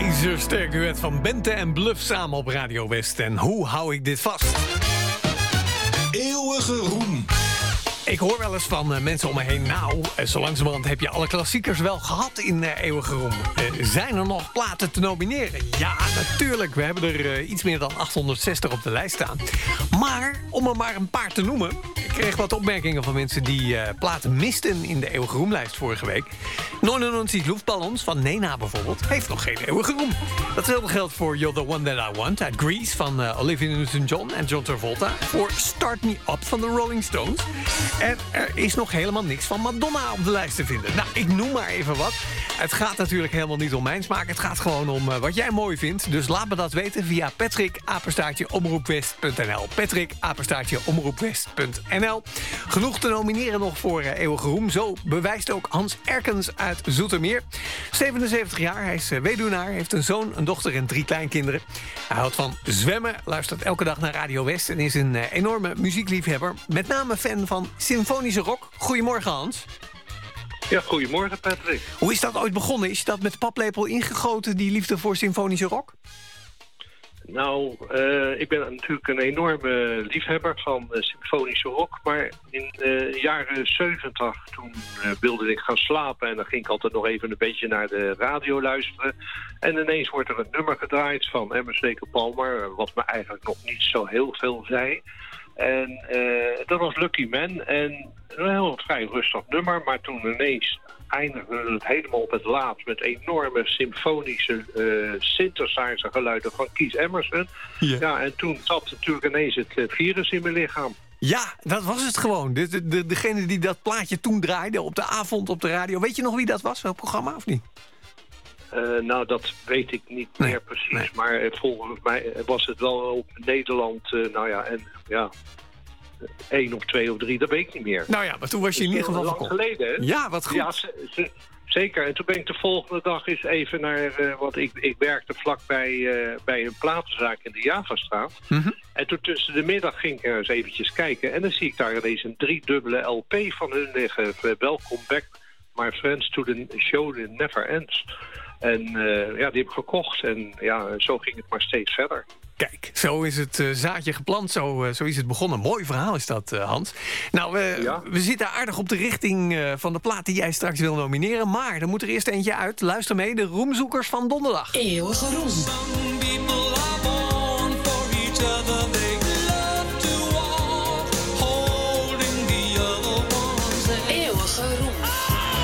ijzersterk duet van Bente en Bluff samen op Radio West. En hoe hou ik dit vast? Eeuwige roem. Ik hoor wel eens van mensen om me heen... nou, zo langzamerhand heb je alle klassiekers wel gehad in Eeuwige Roem. Zijn er nog platen te nomineren? Ja, natuurlijk. We hebben er iets meer dan 860 op de lijst staan. Maar, om er maar een paar te noemen... ik kreeg wat opmerkingen van mensen die platen misten... in de Eeuwige Roemlijst vorige week. 99 Luftballons van Nena bijvoorbeeld... heeft nog geen Eeuwige Roem. Datzelfde geldt voor You're the One That I Want... uit Grease van Olivia Newton-John en John Travolta. Voor Start Me Up van de Rolling Stones... En er is nog helemaal niks van Madonna op de lijst te vinden. Nou, ik noem maar even wat. Het gaat natuurlijk helemaal niet om mijn smaak. Het gaat gewoon om wat jij mooi vindt. Dus laat me dat weten via patrick@omroepwest.nl. patrick@omroepwest.nl. Genoeg te nomineren nog voor Eeuwige Roem. Zo bewijst ook Hans Erkens uit Zoetermeer. 77 jaar, hij is weduwnaar, heeft een zoon, een dochter en 3 kleinkinderen. Hij houdt van zwemmen, luistert elke dag naar Radio West... en is een enorme muziekliefhebber. Met name fan van symfonische rock. Goedemorgen, Hans. Ja, goedemorgen, Patrick. Hoe is dat ooit begonnen? Is je dat met de paplepel ingegoten, die liefde voor symfonische rock? Nou, ik ben natuurlijk een enorme liefhebber van symfonische rock. Maar in de jaren 70, toen wilde ik gaan slapen... en dan ging ik altijd nog even een beetje naar de radio luisteren. En ineens wordt er een nummer gedraaid van Emerson Palmer... wat me eigenlijk nog niet zo heel veel zei... En dat was Lucky Man. En een heel vrij rustig nummer. Maar toen ineens eindigde het helemaal op het laatst... met enorme symfonische synthesizer geluiden van Keith Emerson. Ja, en toen zat natuurlijk ineens het virus in mijn lichaam. Ja, dat was het gewoon. Degene die dat plaatje toen draaide op de avond op de radio. Weet je nog wie dat was, welk programma, of niet? Nou, dat weet ik niet meer precies. Nee. Maar volgens mij was het wel op Nederland, 1 of 2 of 3, dat weet ik niet meer. Nou ja, maar toen was je in ieder geval lang geleden, hè? Ja, wat goed. Ja, zeker. En toen ben ik de volgende dag eens even naar... want ik werkte vlakbij bij een platenzaak in de Javastraat. Mm-hmm. En toen tussen de middag ging ik er eens eventjes kijken. En dan zie ik daar ineens een 3-dubbele LP van hun liggen. Welcome back, my friends, to the show that never ends. En die heb ik gekocht. En ja, zo ging het maar steeds verder. Kijk, zo is het zaadje geplant, zo is het begonnen. Mooi verhaal is dat, Hans. Nou, we zitten aardig op de richting van de plaat die jij straks wil nomineren. Maar er moet er eerst eentje uit. Luister mee, de Roemzoekers van donderdag. Eeuwige Roem.